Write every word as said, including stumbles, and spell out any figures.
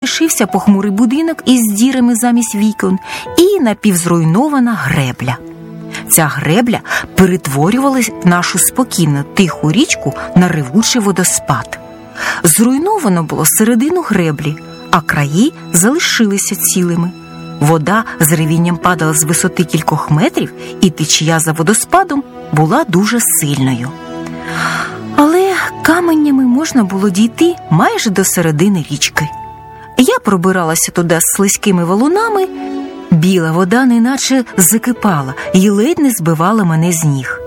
залишився похмурий будинок із дірами замість вікон і напівзруйнована гребля. Ця гребля перетворювала нашу спокійну тиху річку на ревучий водоспад. Зруйновано було середину греблі, а краї залишилися цілими. Вода з ревінням падала з висоти кількох метрів, і течія за водоспадом була дуже сильною. Але каменями можна було дійти майже до середини річки. Я пробиралася туди з слизькими валунами. Біла вода неначе закипала і ледь не збивала мене з ніг.